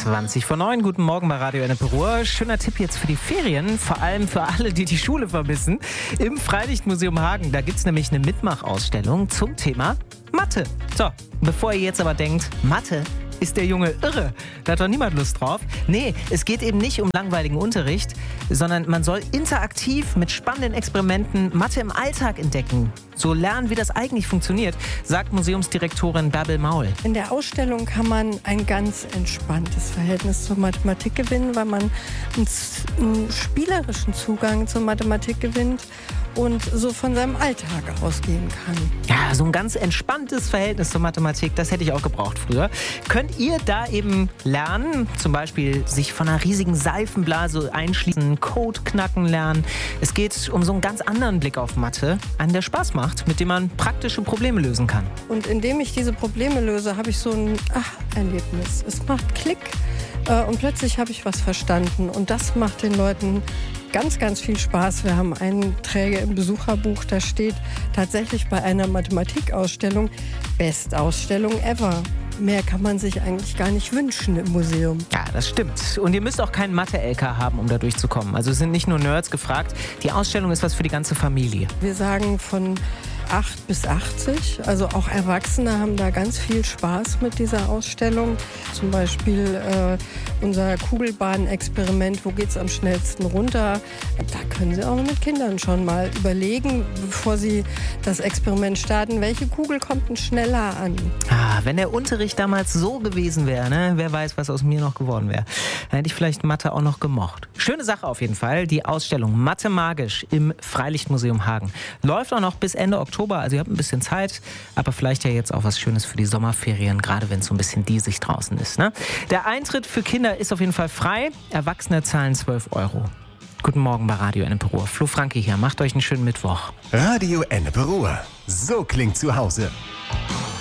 20:09. Guten Morgen bei Radio Ennepe Ruhr. Schöner Tipp jetzt für die Ferien, vor allem für alle, die die Schule vermissen. Im Freilichtmuseum Hagen, da gibt es nämlich eine Mitmachausstellung zum Thema Mathe. So, bevor ihr jetzt aber denkt, Mathe? Ist der Junge irre? Da hat doch niemand Lust drauf. Nee, es geht eben nicht um langweiligen Unterricht, sondern man soll interaktiv mit spannenden Experimenten Mathe im Alltag entdecken. So lernen, wie das eigentlich funktioniert, sagt Museumsdirektorin Bärbel Maul. In der Ausstellung kann man ein ganz entspanntes Verhältnis zur Mathematik gewinnen, weil man einen spielerischen Zugang zur Mathematik gewinnt und so von seinem Alltag ausgehen kann. Ja, so ein ganz entspanntes Verhältnis zur Mathematik, das hätte ich auch gebraucht früher. Könnt ihr da eben lernen, zum Beispiel sich von einer riesigen Seifenblase einschließen, Code knacken lernen. Es geht um so einen ganz anderen Blick auf Mathe, einen, der Spaß macht, mit dem man praktische Probleme lösen kann. Und indem ich diese Probleme löse, habe ich so ein Erlebnis. Es macht Klick und plötzlich habe ich was verstanden. Und das macht den Leuten ganz, ganz viel Spaß. Wir haben Einträge im Besucherbuch, da steht tatsächlich bei einer Mathematikausstellung Bestausstellung ever. Mehr kann man sich eigentlich gar nicht wünschen im Museum. Ja, das stimmt. Und ihr müsst auch keinen Mathe-LK haben, um da durchzukommen. Also es sind nicht nur Nerds gefragt. Die Ausstellung ist was für die ganze Familie. Wir sagen von 8 bis 80. Also auch Erwachsene haben da ganz viel Spaß mit dieser Ausstellung. Zum Beispiel unser Kugelbahn-Experiment, wo geht es am schnellsten runter? Da können Sie auch mit Kindern schon mal überlegen, bevor Sie das Experiment starten, welche Kugel kommt denn schneller an? Wenn der Unterricht damals so gewesen wäre, ne? Wer weiß, was aus mir noch geworden wäre. Dann hätte ich vielleicht Mathe auch noch gemocht. Schöne Sache auf jeden Fall, die Ausstellung Mathe magisch im Freilichtmuseum Hagen. Läuft auch noch bis Ende Oktober, also ihr habt ein bisschen Zeit, aber vielleicht ja jetzt auch was Schönes für die Sommerferien, gerade wenn es so ein bisschen diesig draußen ist. Ne? Der Eintritt für Kinder ist auf jeden Fall frei, Erwachsene zahlen 12 €. Guten Morgen bei Radio Ennepe Ruhr. Flo Franke hier, macht euch einen schönen Mittwoch. Radio Ennepe Ruhr, so klingt zu Hause.